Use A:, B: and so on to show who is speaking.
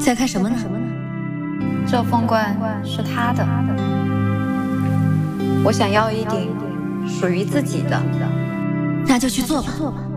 A: 在看什么呢？
B: 这凤冠是他的，我想要一顶属于自己的。
A: 那就去做吧。